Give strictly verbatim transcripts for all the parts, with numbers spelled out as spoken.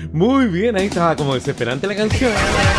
Muy bien, ahí estaba como desesperante la canción.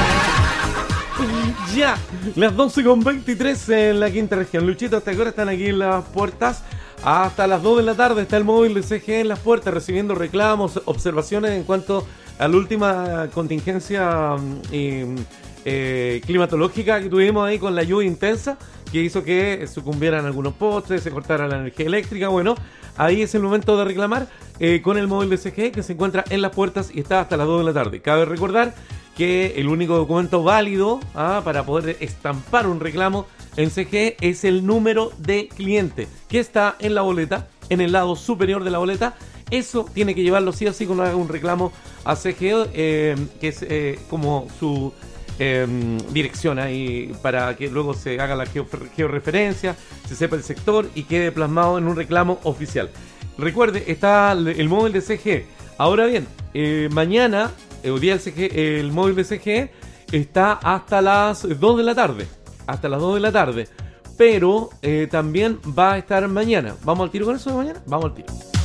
Ya, las doce con veintitrés en la quinta región. Luchito, hasta ahora están aquí en las puertas. Hasta las dos de la tarde está el móvil de C G E en las puertas recibiendo reclamos, observaciones en cuanto a la última contingencia eh, eh, climatológica que tuvimos ahí con la lluvia intensa que hizo que sucumbieran algunos postes, se cortara la energía eléctrica. Bueno, ahí es el momento de reclamar eh, con el móvil de C G E que se encuentra en las puertas y está hasta las dos de la tarde. Cabe recordar que el único documento válido ah, para poder estampar un reclamo en C G E es el número de cliente que está en la boleta, en el lado superior de la boleta. Eso tiene que llevarlo sí o sí cuando haga un reclamo a C G E, eh, que es eh, como su eh, dirección ahí para que luego se haga la geo- georreferencia, se sepa el sector y quede plasmado en un reclamo oficial. Recuerde, está el móvil de C G E. Ahora bien, eh, mañana, el día del C G E, el móvil de C G E está hasta las dos de la tarde. Hasta las dos de la tarde. Pero eh, también va a estar mañana. ¿Vamos al tiro con eso de mañana? Vamos al tiro.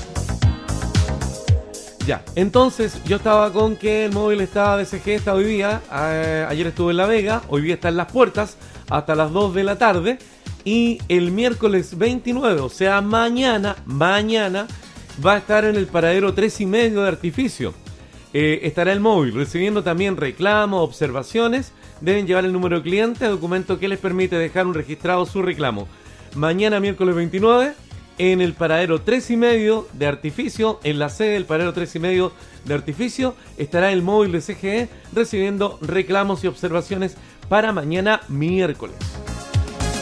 Ya, entonces yo estaba con que el móvil estaba de C G E, está hoy día. Eh, ayer estuve en La Vega, hoy día está en las puertas hasta las dos de la tarde. Y el miércoles veintinueve, o sea, mañana, mañana, va a estar en el paradero tres y medio de Artificio. Eh, estará el móvil recibiendo también reclamos, observaciones. Deben llevar el número de cliente, documento que les permite dejar un registrado su reclamo. Mañana, miércoles veintinueve, en el paradero tres y medio de Artificio, en la sede del paradero tres y medio de Artificio, estará el móvil de C G E recibiendo reclamos y observaciones para mañana miércoles.